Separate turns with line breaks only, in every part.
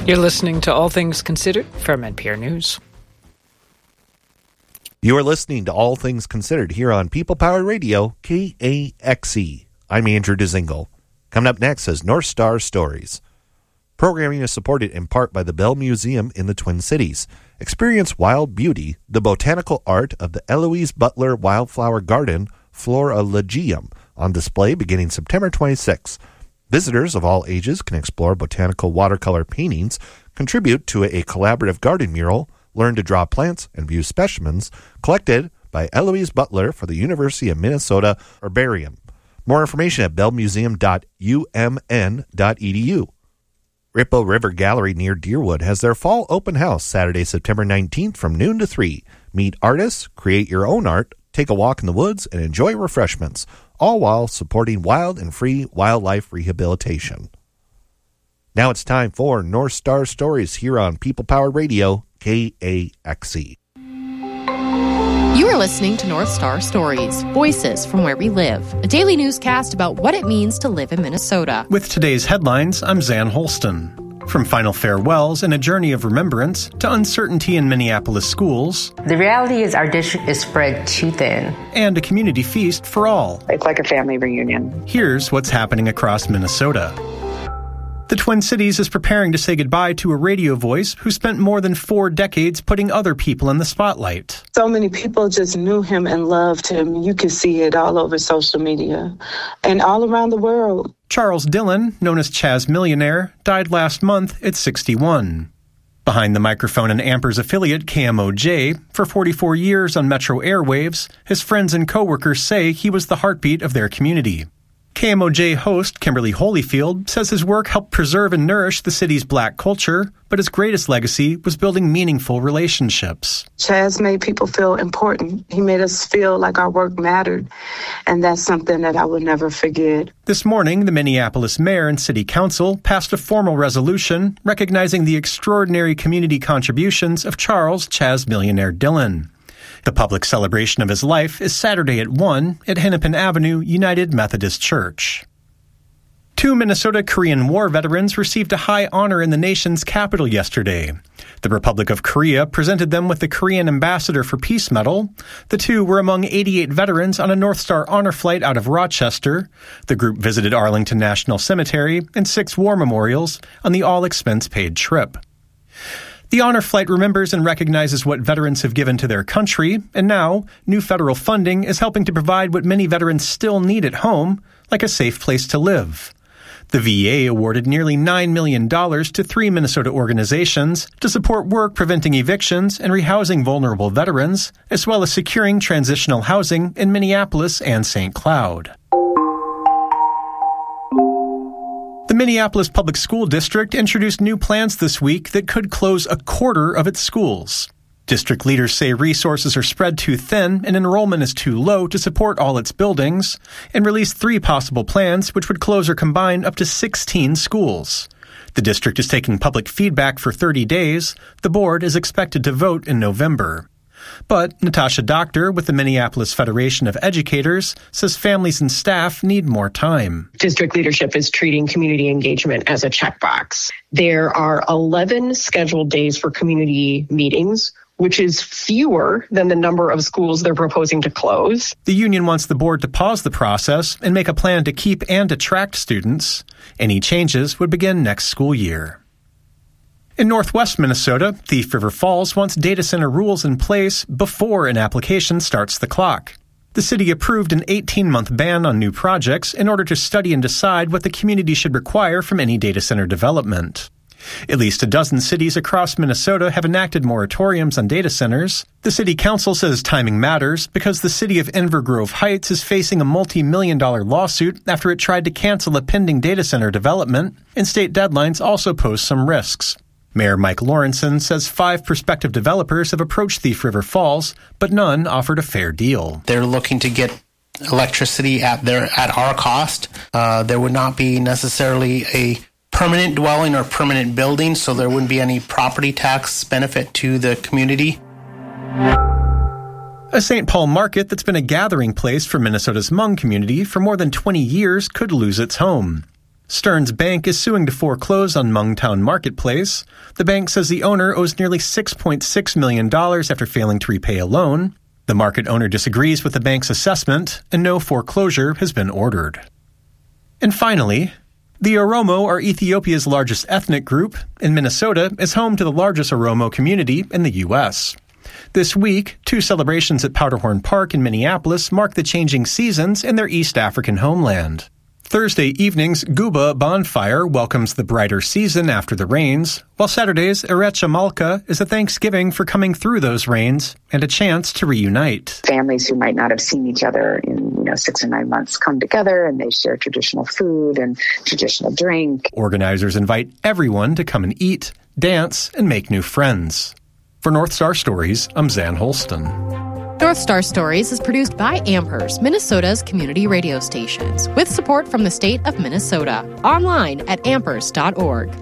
You're listening to All Things Considered from NPR News.
You are listening to All Things Considered here on People Power Radio, KAXE. I'm Andrew Dzingel. Coming up next is North Star Stories. Programming is supported in part by the Bell Museum in the Twin Cities. Experience wild beauty, the botanical art of the Eloise Butler Wildflower Garden, Florilegium, on display beginning September 26. Visitors of all ages can explore botanical watercolor paintings, contribute to a collaborative garden mural, learn to draw plants and view specimens collected by Eloise Butler for the University of Minnesota Herbarium. More information at bellmuseum.umn.edu. Ripple River Gallery near Deerwood has their fall open house Saturday, September 19th from noon to 3. Meet artists, create your own art, take a walk in the woods, and enjoy refreshments, all while supporting wild and free wildlife rehabilitation. Now it's time for North Star Stories here on People Power Radio, KAXE.
You are listening to North Star Stories, voices from where we live, a daily newscast about what it means to live in Minnesota.
With today's headlines, I'm Zan Holston. From final farewells and a journey of remembrance to uncertainty in Minneapolis schools.
The reality is our district is spread too thin.
And a community feast for all.
It's like a family reunion.
Here's what's happening across Minnesota. The Twin Cities is preparing to say goodbye to a radio voice who spent more than 4 decades putting other people in the spotlight.
So many people just knew him and loved him. You could see it all over social media and all around the world.
Charles Dillon, known as Chaz Millionaire, died last month at 61. Behind the microphone and Ampers affiliate KMOJ, for 44 years on Metro airwaves, his friends and coworkers say he was the heartbeat of their community. KMOJ host Kimberly Holyfield says his work helped preserve and nourish the city's black culture, but his greatest legacy was building meaningful relationships.
Chaz made people feel important. He made us feel like our work mattered, and that's something that I will never forget.
This morning, the Minneapolis mayor and city council passed a formal resolution recognizing the extraordinary community contributions of Charles Chaz Millionaire Dillon. The public celebration of his life is Saturday at 1 at Hennepin Avenue United Methodist Church. 2 Minnesota Korean War veterans received a high honor in the nation's capital yesterday. The Republic of Korea presented them with the Korean Ambassador for Peace Medal. The 2 were among 88 veterans on a North Star honor flight out of Rochester. The group visited Arlington National Cemetery and 6 war memorials on the all-expense-paid trip. The honor flight remembers and recognizes what veterans have given to their country, and now, new federal funding is helping to provide what many veterans still need at home, like a safe place to live. The VA awarded nearly $9 million to 3 Minnesota organizations to support work preventing evictions and rehousing vulnerable veterans, as well as securing transitional housing in Minneapolis and St. Cloud. The Minneapolis Public School District introduced new plans this week that could close a quarter of its schools. District leaders say resources are spread too thin and enrollment is too low to support all its buildings, and released 3 possible plans which would close or combine up to 16 schools. The district is taking public feedback for 30 days. The board is expected to vote in November. But Natasha Doctor with the Minneapolis Federation of Educators says families and staff need more time.
District leadership is treating community engagement as a checkbox. There are 11 scheduled days for community meetings, which is fewer than the number of schools they're proposing to close.
The union wants the board to pause the process and make a plan to keep and attract students. Any changes would begin next school year. In northwest Minnesota, Thief River Falls wants data center rules in place before an application starts the clock. The city approved an 18-month ban on new projects in order to study and decide what the community should require from any data center development. At least a dozen cities across Minnesota have enacted moratoriums on data centers. The city council says timing matters because the city of Inver Grove Heights is facing a multi-million-dollar lawsuit after it tried to cancel a pending data center development, and state deadlines also pose some risks. Mayor Mike Lawrenson says 5 prospective developers have approached Thief River Falls, but none offered a fair deal.
They're looking to get electricity at our cost. There would not be necessarily a permanent dwelling or permanent building, so there wouldn't be any property tax benefit to the community.
A St. Paul market that's been a gathering place for Minnesota's Hmong community for more than 20 years could lose its home. Stearns Bank is suing to foreclose on Mungtown Marketplace. The bank says the owner owes nearly $6.6 million after failing to repay a loan. The market owner disagrees with the bank's assessment, and no foreclosure has been ordered. And finally, the Oromo are Ethiopia's largest ethnic group, and Minnesota is home to the largest Oromo community in the U.S. This week, 2 celebrations at Powderhorn Park in Minneapolis mark the changing seasons in their East African homeland. Thursday evening's Guba bonfire welcomes the brighter season after the rains, while Saturday's Erecha Malka is a thanksgiving for coming through those rains and a chance to reunite.
Families who might not have seen each other in 6 or 9 months come together and they share traditional food and traditional drink.
Organizers invite everyone to come and eat, dance, and make new friends. For North Star Stories, I'm Zan Holston.
North Star Stories is produced by Amherst, Minnesota's community radio stations, with support from the state of Minnesota. Online at amherst.org.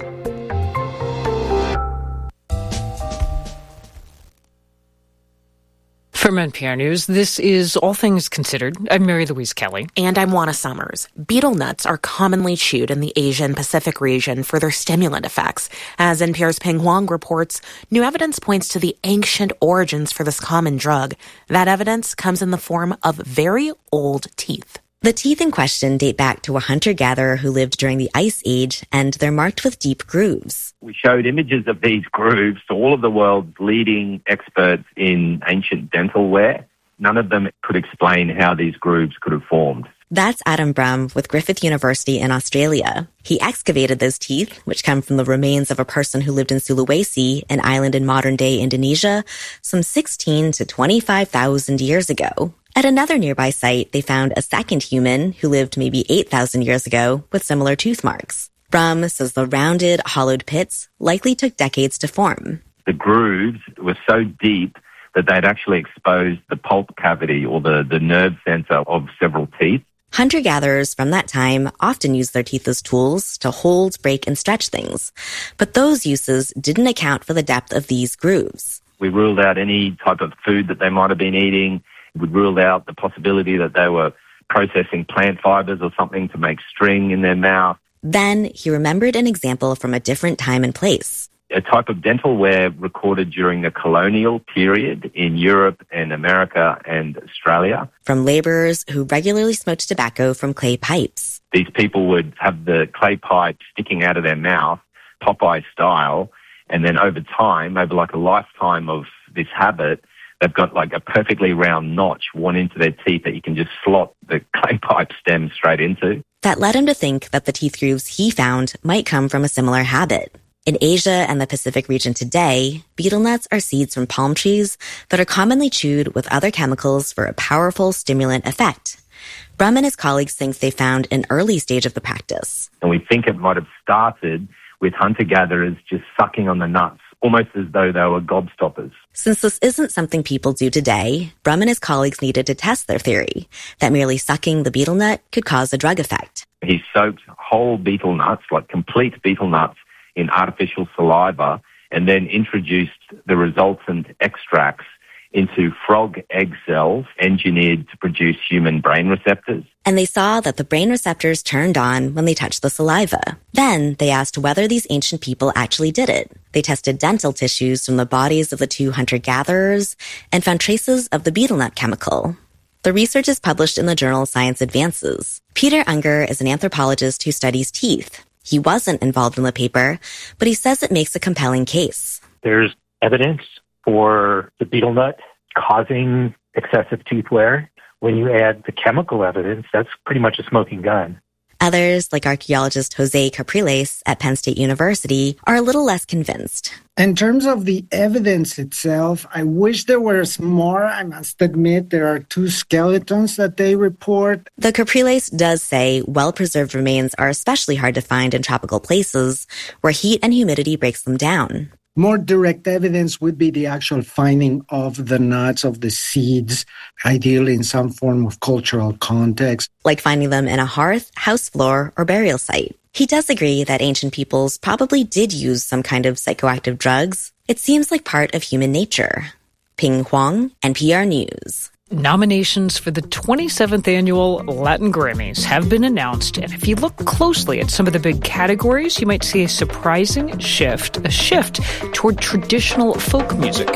From NPR News, this is All Things Considered. I'm Mary Louise Kelly.
And I'm Juana Summers. Betel nuts are commonly chewed in the Asian Pacific region for their stimulant effects. As NPR's Peng Huang reports, new evidence points to the ancient origins for this common drug. That evidence comes in the form of very old teeth.
The teeth in question date back to a hunter-gatherer who lived during the Ice Age, and they're marked with deep grooves.
We showed images of these grooves to all of the world's leading experts in ancient dental wear. None of them could explain how these grooves could have formed.
That's Adam Brum with Griffith University in Australia. He excavated those teeth, which come from the remains of a person who lived in Sulawesi, an island in modern-day Indonesia, some 16 to 25,000 years ago. At another nearby site, they found a second human who lived maybe 8,000 years ago with similar tooth marks. Brum says the rounded, hollowed pits likely took decades to form.
The grooves were so deep that they'd actually exposed the pulp cavity or the nerve center of several teeth.
Hunter-gatherers from that time often used their teeth as tools to hold, break, and stretch things. But those uses didn't account for the depth of these grooves.
We ruled out any type of food that they might have been eating. We ruled out the possibility that they were processing plant fibers or something to make string in their mouth.
Then he remembered an example from a different time and place.
A type of dental wear recorded during the colonial period in Europe and America and Australia.
From laborers who regularly smoked tobacco from clay pipes.
These people would have the clay pipe sticking out of their mouth, Popeye style, and then over time, over like a lifetime of this habit, they've got like a perfectly round notch worn into their teeth that you can just slot the clay pipe stem straight into.
That led him to think that the teeth grooves he found might come from a similar habit. In Asia and the Pacific region today, betel nuts are seeds from palm trees that are commonly chewed with other chemicals for a powerful stimulant effect. Brum and his colleagues think they found an early stage of the practice.
And we think it might have started with hunter-gatherers just sucking on the nuts, almost as though they were gobstoppers.
Since this isn't something people do today, Brum and his colleagues needed to test their theory that merely sucking the betel nut could cause a drug effect.
He soaked whole betel nuts, like complete betel nuts, in artificial saliva, and then introduced the resultant extracts into frog egg cells engineered to produce human brain receptors.
And they saw that the brain receptors turned on when they touched the saliva. Then they asked whether these ancient people actually did it. They tested dental tissues from the bodies of the 2 hunter-gatherers and found traces of the betel nut chemical. The research is published in the journal Science Advances. Peter Unger is an anthropologist who studies teeth. He wasn't involved in the paper, but he says it makes a compelling case.
There's evidence for the betel nut causing excessive tooth wear. When you add the chemical evidence, that's pretty much a smoking gun.
Others, like archaeologist Jose Capriles at Penn State University, are a little less convinced.
In terms of the evidence itself, I wish there was more. I must admit there are 2 skeletons that they report.
The Capriles does say well-preserved remains are especially hard to find in tropical places where heat and humidity breaks them down.
More direct evidence would be the actual finding of the nuts, of the seeds, ideally in some form of cultural context.
Like finding them in a hearth, house floor, or burial site. He does agree that ancient peoples probably did use some kind of psychoactive drugs. It seems like part of human nature. Peng Huang, NPR News.
Nominations for the 27th annual Latin Grammys have been announced, and if you look closely at some of the big categories, you might see a surprising shift toward traditional folk music.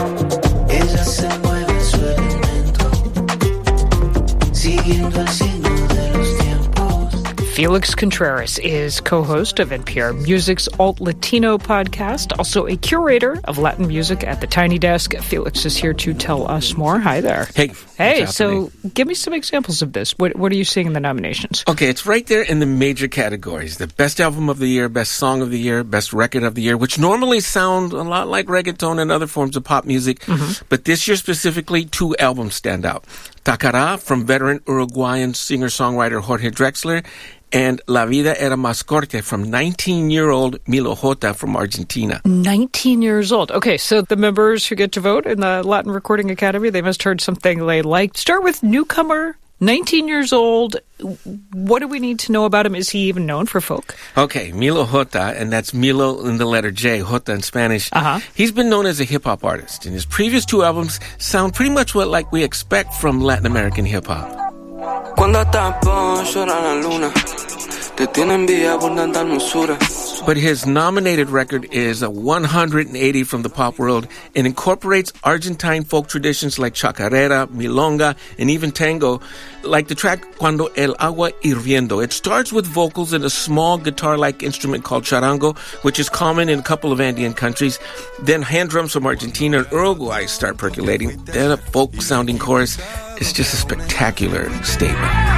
Felix Contreras is co-host of NPR Music's Alt Latino podcast, also a curator of Latin music at the Tiny Desk. Felix is here to tell us more. Hi there.
Hey,
so give me some examples of this. What are you seeing in the nominations?
Okay, it's right there in the major categories. The Best Album of the Year, Best Song of the Year, Best Record of the Year, which normally sound a lot like reggaeton and other forms of pop music. Mm-hmm. But this year specifically, 2 albums stand out. Tacará from veteran Uruguayan singer-songwriter Jorge Drexler, and La Vida Era Más Corta from 19-year-old Milo J. from Argentina.
19 years old. Okay, so the members who get to vote in the Latin Recording Academy, they must have heard something they liked. Start with newcomer, 19 years old. What do we need to know about him? Is he even known for folk?
Okay, Milo J, and that's Milo in the letter J, J in Spanish.
Uh-huh.
He's been known as a hip-hop artist, and his previous 2 albums sound pretty much what like we expect from Latin American hip-hop. But his nominated record is a 180 from the pop world and incorporates Argentine folk traditions like chacarera, milonga, and even tango, like the track Cuando el agua hirviendo. It starts with vocals and a small guitar-like instrument called charango, which is common in a couple of Andean countries. Then hand drums from Argentina and Uruguay start percolating. Then a folk-sounding chorus. It's just a spectacular statement.